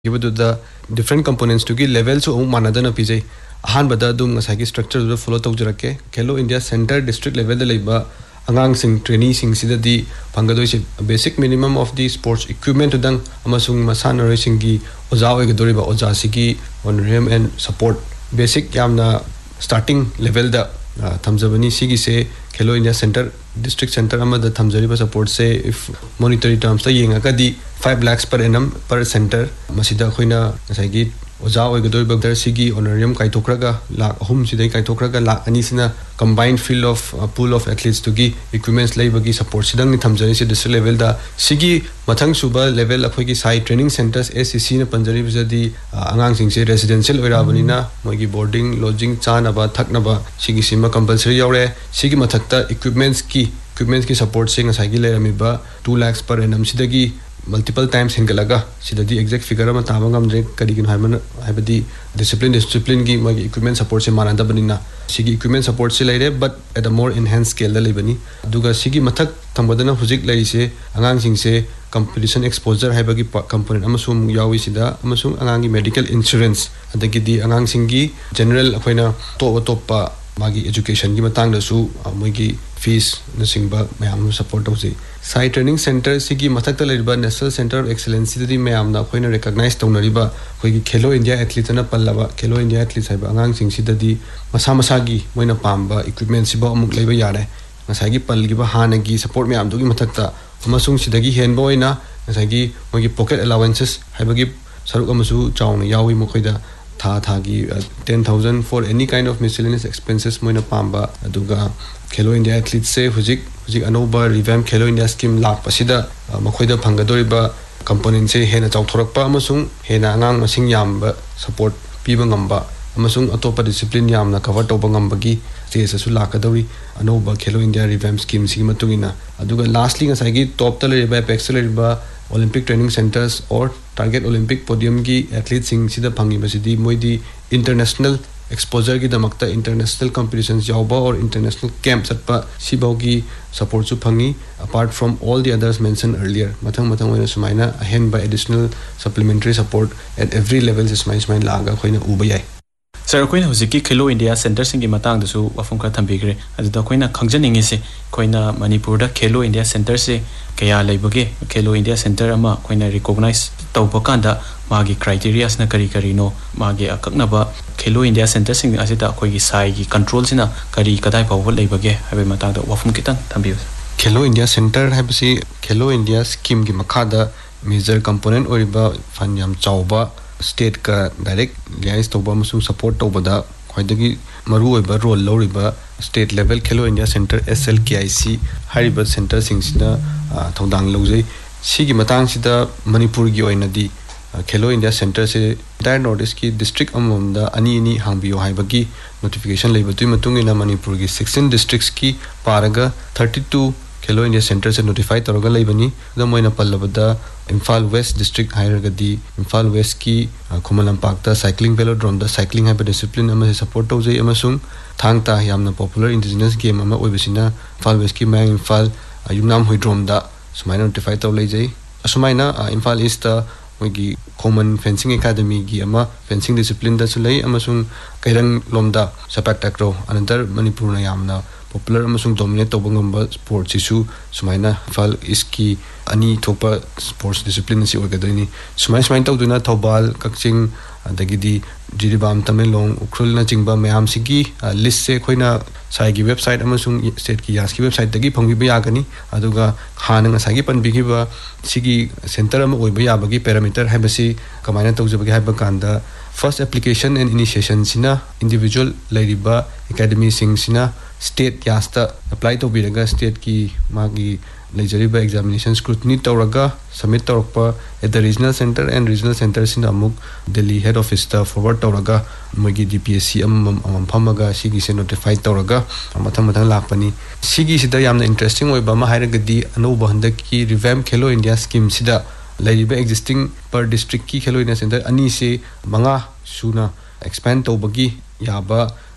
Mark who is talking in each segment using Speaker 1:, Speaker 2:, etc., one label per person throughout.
Speaker 1: गिबदुदा different components to level so manadana pijay ahan bada dum ngasagi structure du follow tawjurake Khelo India Center district level da leiba angang sing trainee sing sida di pangadoi se basic minimum of the sports equipment dang amasung masana racing gi oja oi gadori ba oja sigi honorarium and support basic yamna starting level da thamjabani sigi se Khelo India Center district center amada thamjari ba support se if monetary terms ta yenga ka di 5 lakhs per annum per center masida khoina ngasagi oja oi gadoi ba dar sigi honorarium kai thokraga lakh ahum sidai kai thokraga lakh ani sina combined field of pool of athletes to gi equipments laibagi support sidang ni thamjari se district level da sigi mathang suba level akhoi gi sai training centers SCC na panjari bijadi angang sing se residential oirabani na mogi boarding lodging chana ba thakna ba sigi sima compulsory yaure sigi mathakta equipments ki support sing asai gi lerami ba 2 lakhs per annum sidagi multiple times hingalaga sidadi exact figure ma tabangam dre kadigin haibadi discipline gi magi equipment support se mananda banina sigi equipment support se leire but at a more enhanced scale da lebani duga sigi mathak thambadana hujik leise angang sing se competition exposure haibagi component amasum yawi sida amasum angangi medical insurance adagi di angang singi general akoina top magi education gi matang da su moigi fees na singba mayam support tawse sai training center sigi mathakta leriba national center of excellence di mayam na khoina recognize tawna khoi Khelo India athletes na pallaba Khelo India athletes haiba angang sing sidadi masa gi moina pamba equipment siba amuk leiba yare ngasagi palgi ba hanagi support mayam dugi mathakta amasung sidagi henba oina ngasagi mogi pocket allowances haibagi saruk amasu chawna yawi mokhoida tha gi 10,000 for any kind of miscellaneous expenses moina pamba aduga Khelo India athletes se hujik anoba revamp Khelo India scheme lak pasida makhoida phangadori ba component se hena chawthorakpa amasung hena angang masing yamba support piba ngamba amasung atopa discipline yamna cover toba ngambagi stage asu lakadori anoba Khelo India revamp scheme sigi matungina aduga lastly ngasai gi top ta leriba apex leriba Olympic training centers or target Olympic podium gi athletes sing sida phangi basidi moidi international exposure gi damakta international competitions jawba or international camps atpa sibogi support su phangi apart from all the others mentioned earlier mathang oina sumaina ahen by additional supplementary support at every level is my laga khoina uba yai
Speaker 2: sir koina hujiki Khelo India Center singi matang da su wafum ka thambigre aduda koina khangjaningi se koina Manipur da Khelo India Center se kaya leibage Khelo India Center ama koina recognize tawba kanda magi criteria na kari no magi akaknaba Khelo India Center sing asida koi gi sai gi control sina kari kadai pawol leibage habe matang da wafum kitang thambiu
Speaker 1: Khelo India Center habsi Khelo India scheme gi makhada major component oriba fan yam chawba state ka direct liaise toba musung support tobada khoidagi maru oiba role loriba state level Khelo India Center SLKIC hariba center singsina thodang lojai sigi matang sida Manipur gi oina di Khelo India Center se entire northeast ki district amamda ani hangbiyo haibagi notification leibatu matungina Manipur gi 16 districts ki paraga 32 Khelo India Center se notify toroga leibani da moina pallabada Imphal West district hairagadi Imphal West ki Khumalampak ta cycling velodrome da cycling haiba discipline ama se support tawjai amasung thangta yamna popular indigenous game ama oibasina Imphal West ki Mayang Imphal Yumnam Huidrome da sumaina notify taw leijai asumaina Imphal East ta mogi common fencing academy gi ama fencing discipline da sulai amasung kairang lomda sapak takro another Manipur na yamna popular amasung dominate tawba ngamba sports isu sumaina Imphal East ki ani thopa sports discipline si orgadani sumaina tawduna Thobal Kakching adagidi Jiribam Tamenglong Ukhrul na chingba mayam sigi list se khoina sai gi website amasung state ki yas ki website dagi phangbi ba yagani aduga khana ngasai gi panbi ba sigi center am oiba yabagi parameter haibasi kamaina tawjabagi haiba kanda first application and initiation sina individual lairiba academy sing sina state yasta apply to biraga state ki magi leijariba examination scrutiny tawraga submit tawrakpa at the regional center and regional center sina amuk Delhi head office ta forward tawraga mogi DPSC amam phamaga sigi se notify tawraga mathang lakpani sigi sida yamna interesting oiba ma hairagadi anoba handaki revamp Khelo India scheme sida lairiba existing per district ki Khelo India Center ani se manga suna expand tawbagi yaba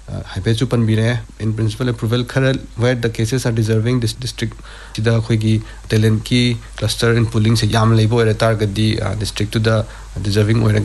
Speaker 1: हाइपेचु पनबीरे in principle approval खर where the cases are deserving this district सिदा खोगी talent की cluster in pulling से याम लेबो रे target the district to the deserving